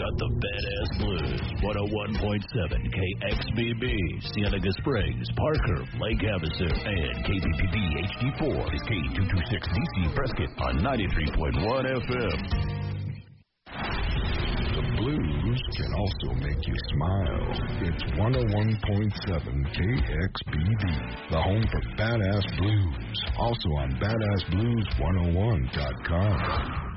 got the Badass Blues. 101.7 KXBB, Cienega Springs, Parker, Lake Havasu, and KPPB HD4 is K226DC Prescott on 93.1 FM. The blues can also make you smile. It's 101.7 KXBD, the home for Badass Blues. Also on BadassBlues101.com.